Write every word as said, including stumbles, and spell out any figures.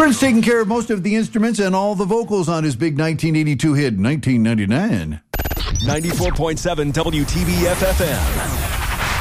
Prince taking care of most of the instruments and all the vocals on his big nineteen eighty-two hit, nineteen ninety-nine. ninety-four point seven W T B F F M.